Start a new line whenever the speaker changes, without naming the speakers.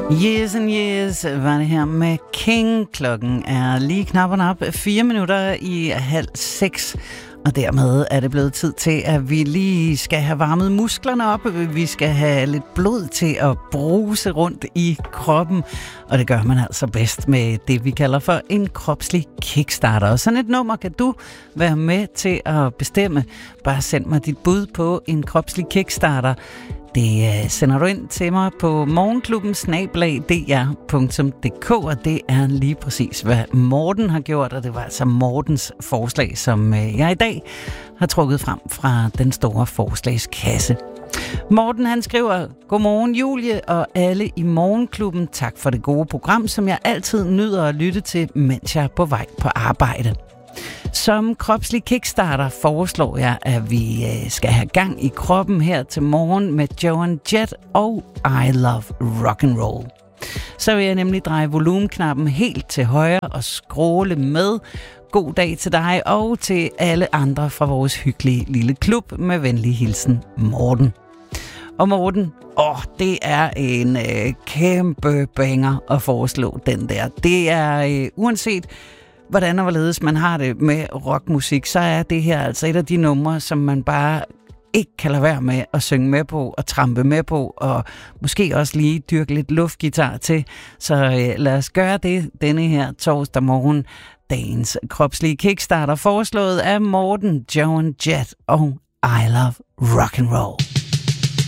Years and Years var det her med King. Klokken er lige knap og nap 4 minutter i 5:30. Og dermed er det blevet tid til, at vi lige skal have varmet musklerne op. Vi skal have lidt blod til at bruse rundt i kroppen. Og det gør man altså bedst med det, vi kalder for en kropslig kickstarter. Og sådan et nummer kan du være med til at bestemme. Bare send mig dit bud på en kropslig kickstarter. Det sender du ind til mig på morgenklubben@dr.dk, og det er lige præcis, hvad Morten har gjort, og det var altså Mortens forslag, som jeg i dag har trukket frem fra den store forslagskasse. Morten han skriver: Godmorgen Julie og alle i Morgenklubben. Tak for det gode program, som jeg altid nyder at lytte til, mens jeg er på vej på arbejde. Som kropslig kickstarter foreslår jeg, at vi skal have gang i kroppen her til morgen med Joan Jett og I Love Rock and Roll. Så vil jeg nemlig dreje volumenknappen helt til højre og scrolle med. God dag til dig og til alle andre fra vores hyggelige lille klub. Med venlig hilsen, Morten. Og Morten, det er en kæmpe banger at foreslå den der. Det er uanset hvordan og hvorledes man har det med rockmusik, så er det her altså et af de numre, som man bare ikke kan lade være med at synge med på og trampe med på, og måske også lige dyrke lidt luftgitar til. Så lad os gøre det denne her torsdag morgen. Dagens kropslige kickstarter foreslået af Morten, Joan Jett og I Love Rock and Roll.